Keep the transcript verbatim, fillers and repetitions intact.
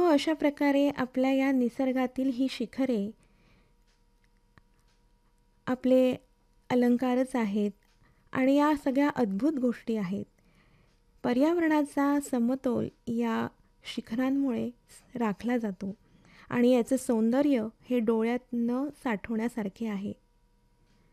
अशा प्रकारे आपल्या या निसर्गातील ही शिखरे आपले अलंकारच आहेत आणि या सगळ्या अद्भुत गोष्टी आहेत. पर्यावरणाचा समतोल या शिखरांमुळे राखला जातो आणि याचं सौंदर्य हे डोळ्यात न साठवण्यासारखे आहे.